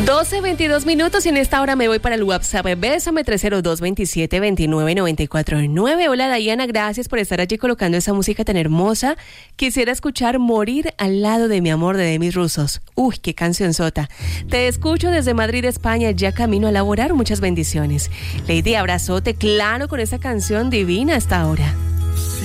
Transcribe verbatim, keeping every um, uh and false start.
doce veintidós minutos y en esta hora me voy para el WhatsApp. Bésame tres cero dos, veintisiete, veintinueve, noventa y cuatro nueve. Hola Diana, gracias por estar allí colocando esa música tan hermosa. Quisiera escuchar Morir al lado de mi amor de Demis Rusos. Uy, qué cancionzota. Te escucho desde Madrid, España, ya camino a laborar. Muchas bendiciones. Lady, abrazote, claro, con esa canción divina hasta ahora.